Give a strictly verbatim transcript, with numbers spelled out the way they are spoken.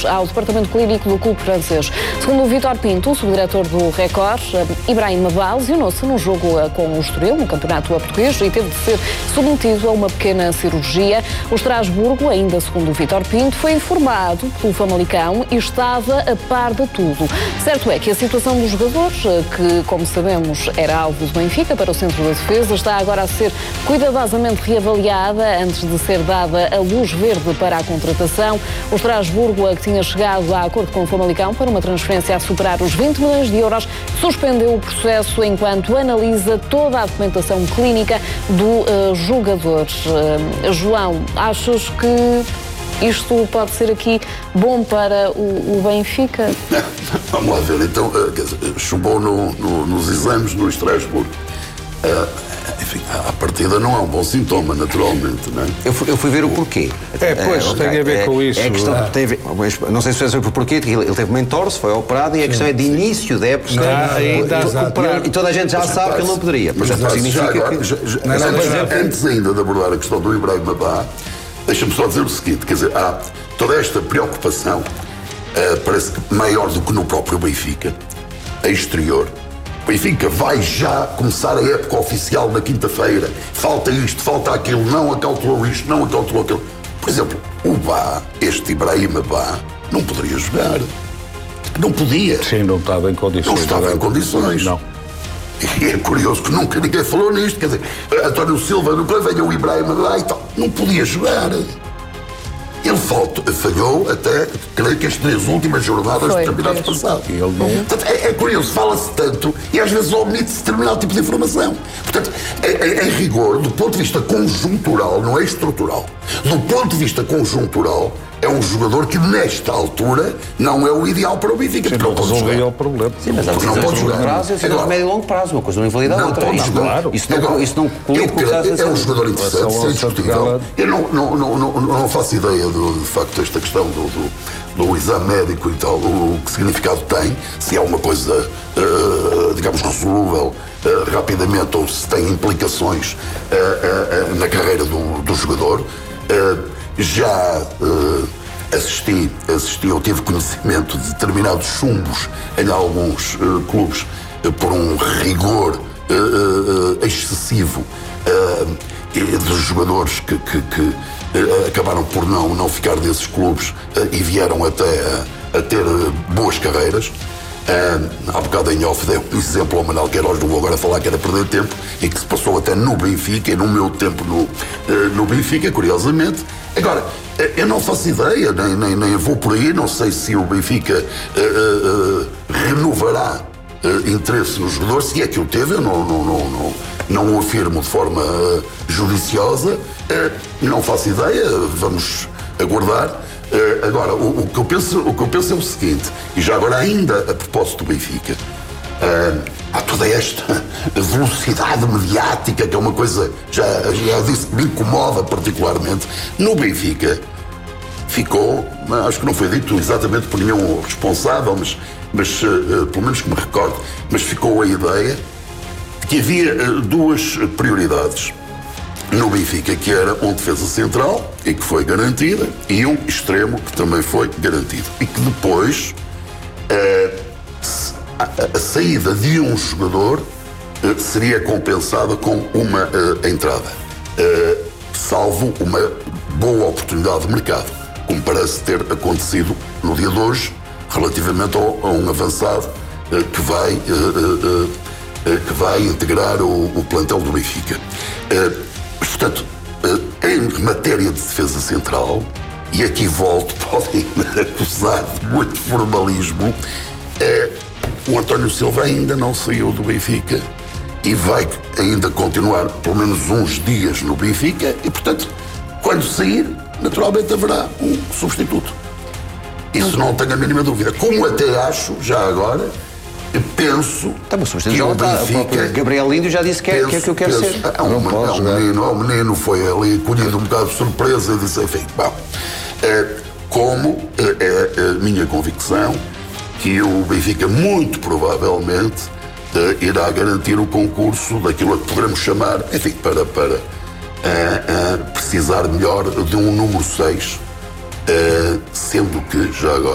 ao departamento clínico do clube francês. Segundo o Vítor Pinto, o subdiretor do Record, Ibrahim Abal lesionou-se num jogo com o Estoril, no campeonato português, e teve de ser submetido a uma pequena cirurgia. O Estrasburgo, ainda segundo o Vítor Pinto, foi informado pelo Famalicão e estava a par de tudo. Certo é que a situação dos jogadores, que, como sabemos, era alvo do Benfica para o centro da defesa, está agora a ser cuidadosamente reavaliada antes de ser dada a luz verde para a contratação. O Estrasburgo, que tinha chegado a acordo com o Famalicão para uma transferência a superar os vinte milhões de euros, suspendeu o processo enquanto analisa toda a documentação clínica do uh, jogador. Uh, João, achas que isto pode ser aqui bom para o, o Benfica? Vamos lá ver, então, uh, quer dizer, chumbou no, no, nos exames no Estrasburgo. Uh, enfim, a partida não é um bom sintoma, naturalmente, não é? Eu fui, eu fui ver o porquê. É, pois, é, tem a ver é, com isso. É questão, é. tem a ver, não sei se foi sobre o porquê, ele teve uma entorse, foi operado, e a questão é de início da época. Não, ainda, e, e toda a gente já mas, sabe rapaz, que ele não poderia. Mas mas, significa agora, que... já, já, não, não, mas, mas, antes ainda de abordar a questão do Ibrahim Abá, deixa-me só dizer o seguinte, quer dizer, há toda esta preocupação, uh, parece que maior do que no próprio Benfica, a exterior. O Benfica vai já começar a época oficial na quinta-feira. Falta isto, falta aquilo, não acautelou isto, não acautelou aquilo. Por exemplo, o Bá, este Ibrahim Bá, não poderia jogar. Não podia. Sim, não estava em condições. Não estava em condições. Não. E é curioso que nunca ninguém falou nisto. Quer dizer, António Silva, nunca veio o Ibrahim Bá e tal. Não podia jogar. Ele faltou, falhou até, creio que as três últimas jornadas Foi, do campeonato foi. passado. E ele não... Portanto, é, é curioso, fala-se tanto e às vezes omite-se determinado tipo de informação. Portanto, em, em rigor, do ponto de vista conjuntural, não é estrutural, do ponto de vista conjuntural, é um jogador que nesta altura não é o ideal para o Benfica. Sim, não resolveria o problema. Sim, mas há Porque não pode jogar. prazo e a médio e longo prazo, uma coisa não invalida a outra. Pode Isso, jogar. claro. Isso não, Agora, isso não colide com o que estás a dizer. É um jogador interessante, isso é indiscutível. Eu não, não, não, não, não faço ideia do, de facto desta questão do, do, do exame médico e tal, o, o que significado tem, se é uma coisa, uh, digamos, resolúvel uh, rapidamente ou se tem implicações uh, uh, na carreira do, do jogador. Uh, já uh, assisti, assisti, eu tive conhecimento de determinados chumbos em alguns uh, clubes uh, por um rigor uh, uh, excessivo uh, dos jogadores que, que, que uh, acabaram por não, não ficar desses clubes uh, e vieram até a, a ter uh, boas carreiras. Uh, há bocado em off dei um exemplo ao Manuel Queiroz, não vou agora falar que era perder tempo, e que se passou até no Benfica e no meu tempo no, uh, no Benfica, curiosamente. Agora, uh, eu não faço ideia, nem, nem, nem vou por aí, não sei se o Benfica uh, uh, uh, renovará uh, interesse no jogador, se é que o teve, eu não, não, não, não, não o afirmo de forma uh, judiciosa, uh, não faço ideia, vamos aguardar. Uh, agora, o, o, que eu penso, o que eu penso é o seguinte, e já agora ainda a propósito do Benfica, uh, há toda esta velocidade mediática, que é uma coisa, já, já disse que me incomoda particularmente. No Benfica ficou, acho que não foi dito exatamente por nenhum responsável, mas, mas uh, pelo menos que me recordo, mas ficou a ideia de que havia uh, duas prioridades no Benfica, que era um defesa central e que foi garantida, e um extremo que também foi garantido, e que depois uh, a, a saída de um jogador uh, seria compensada com uma uh, entrada, uh, salvo uma boa oportunidade de mercado, como parece ter acontecido no dia de hoje, relativamente ao, a um avançado uh, que vai uh, uh, uh, que vai integrar o, o plantel do Benfica. Uh, Portanto, em matéria de defesa central, e aqui volto, podem me acusar de muito formalismo, é, o António Silva ainda não saiu do Benfica e vai ainda continuar pelo menos uns dias no Benfica e, portanto, quando sair, naturalmente haverá um substituto. Isso não tenho a mínima dúvida. Como até acho, já agora, penso tá, mas que o Benfica... Gabriel Índio já disse que é, penso, que é que eu quero penso, ser. É um, é um menino, é um menino, foi ali colhido um bocado de surpresa e disse, enfim, bom, é, como é, é a minha convicção que o Benfica muito provavelmente é, irá garantir o concurso daquilo a que poderemos chamar, enfim, para, para é, é, precisar melhor de um número seis, é, sendo que já agora